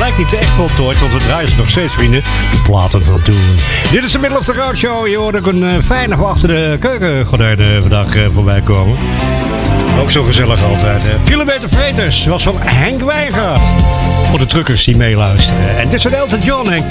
lijkt niet echt voltooid, want we draaien ze nog steeds, vrienden. De platen van toen. Dit is de Middle of the Road Show. Je hoort ook een fijne achter de keukengordijnen vandaag voorbij komen. Ook zo gezellig altijd. Kilometervreters was van Henk Wijngaard. Voor de truckers die meeluisteren. En dit zijn Elton John en